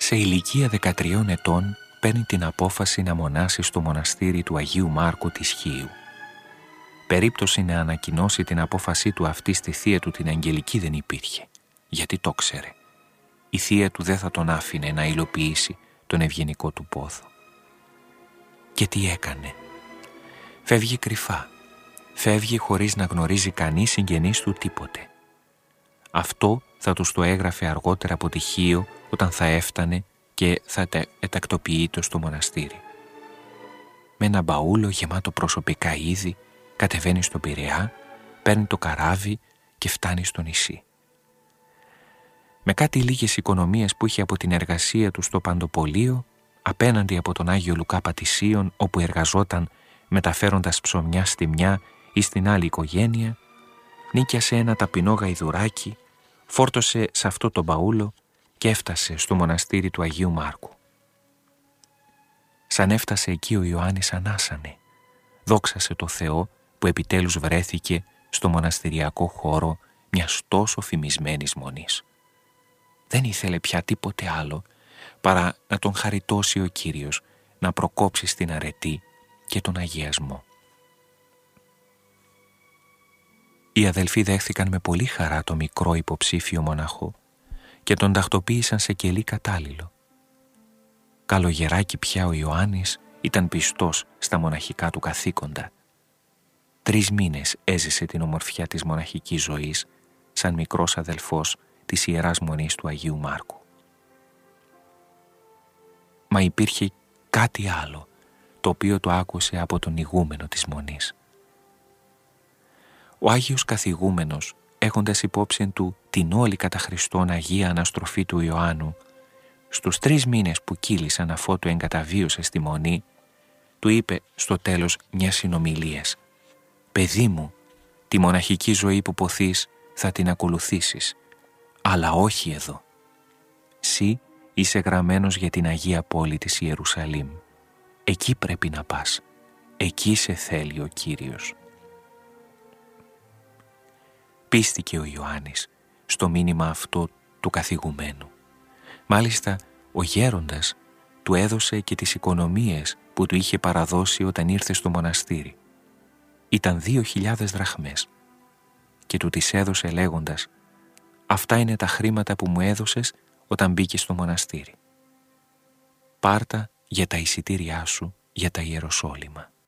Σε ηλικία 13 ετών παίρνει την απόφαση να μονάσει στο μοναστήρι του Αγίου Μάρκου της Χίου. Περίπτωση να ανακοινώσει την απόφασή του αυτή στη θεία του την Αγγελική δεν υπήρχε, γιατί το ξέρε. Η θεία του δεν θα τον άφηνε να υλοποιήσει τον ευγενικό του πόθο. Και τι έκανε? Φεύγει κρυφά. Φεύγει χωρίς να γνωρίζει κανείς συγγενής του τίποτε. Αυτό θα τους το έγραφε αργότερα από τη Χίο όταν θα έφτανε και θα ετακτοποιείτο στο μοναστήρι. Με ένα μπαούλο γεμάτο προσωπικά είδη κατεβαίνει στον Πειραιά, παίρνει το καράβι και φτάνει στο νησί. Με κάτι λίγες οικονομίες που είχε από την εργασία του στο Παντοπολείο, απέναντι από τον Άγιο Λουκά Πατησίων, όπου εργαζόταν μεταφέροντας ψωμιά στη μια ή στην άλλη οικογένεια, νίκιασε ένα ταπεινό γαϊδουράκι, φόρτωσε σε αυτό το μπαούλο και έφτασε στο μοναστήρι του Αγίου Μάρκου. Σαν έφτασε εκεί ο Ιωάννης ανάσανε, δόξασε το Θεό που επιτέλους βρέθηκε στο μοναστηριακό χώρο μιας τόσο φημισμένης μονής. Δεν ήθελε πια τίποτε άλλο παρά να τον χαριτώσει ο Κύριος, να προκόψει στην αρετή και τον αγιασμό. Οι αδελφοί δέχθηκαν με πολύ χαρά το μικρό υποψήφιο μοναχό και τον τακτοποίησαν σε κελί κατάλληλο. Καλογεράκι πια ο Ιωάννης ήταν πιστός στα μοναχικά του καθήκοντα. 3 μήνες έζησε την ομορφιά της μοναχικής ζωής σαν μικρός αδελφός της Ιεράς Μονής του Αγίου Μάρκου. Μα υπήρχε κάτι άλλο, το οποίο το άκουσε από τον ηγούμενο της Μονής. Ο Άγιος Καθηγούμενος, έχοντας υπόψη του την όλη κατά Χριστόν Αγία Αναστροφή του Ιωάννου, στους 3 μήνες που κύλησαν αφότου εγκαταβίωσε στη Μονή, του είπε στο τέλος μιας συνομιλίας: «Παιδί μου, τη μοναχική ζωή που ποθείς θα την ακολουθήσεις, αλλά όχι εδώ. Συ είσαι γραμμένος για την Αγία Πόλη της Ιερουσαλήμ. Εκεί πρέπει να πας. Εκεί σε θέλει ο Κύριος». Πίστηκε ο Ιωάννης στο μήνυμα αυτό του καθηγουμένου. Μάλιστα, ο γέροντας του έδωσε και τις οικονομίες που του είχε παραδώσει όταν ήρθε στο μοναστήρι. Ήταν 2.000 δραχμές και του τις έδωσε λέγοντας: «Αυτά είναι τα χρήματα που μου έδωσες όταν μπήκες στο μοναστήρι. Πάρτα για τα εισιτήριά σου για τα Ιεροσόλυμα».